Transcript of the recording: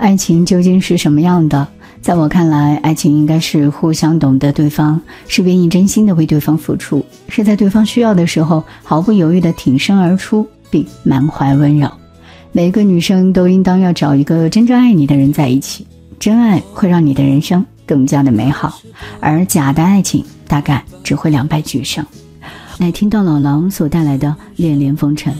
爱情究竟是什么样的？在我看来，爱情应该是互相懂得对方，是愿意真心的为对方付出，是在对方需要的时候毫不犹豫的挺身而出，并满怀温柔。每个女生都应当要找一个真正爱你的人在一起，真爱会让你的人生更加的美好，而假的爱情大概只会两败俱伤。来听到老狼所带来的恋恋风尘。